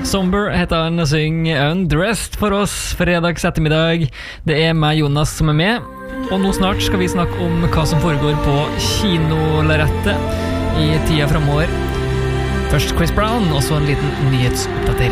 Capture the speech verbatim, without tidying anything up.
Somber heter han og synger Undressed for oss fredags ettermiddag. Det er meg, Jonas, som er med. Og nå snart skal vi snakke om hva som foregår på kinolerrettet i tida fremover. Først Chris Brown, og så en liten nyhetsoppdatering.